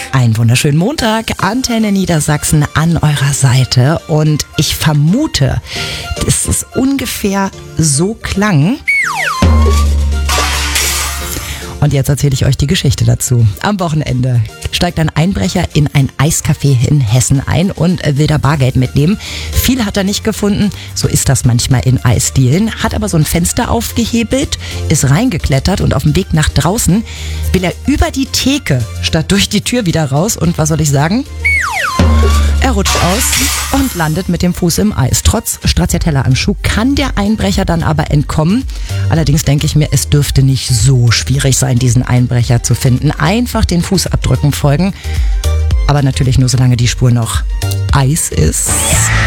Einen wunderschönen Montag, Antenne Niedersachsen an eurer Seite. Und ich vermute, dass es ungefähr so klang. Und jetzt erzähle ich euch die Geschichte dazu. Am Wochenende steigt ein Einbrecher in ein Eiscafé in Hessen ein und will da Bargeld mitnehmen. Viel hat er nicht gefunden, so ist das manchmal in Eisdielen, hat aber so ein Fenster aufgehebelt, ist reingeklettert und auf dem Weg nach draußen will er über die Theke statt durch die Tür wieder raus. Und was soll ich sagen? Er rutscht aus und landet mit dem Fuß im Eis. Trotz Stracciatella am Schuh kann der Einbrecher dann aber entkommen. Allerdings denke ich mir, es dürfte nicht so schwierig sein, diesen Einbrecher zu finden. Einfach den Fußabdrücken folgen. Aber natürlich nur, solange die Spur noch Eis ist.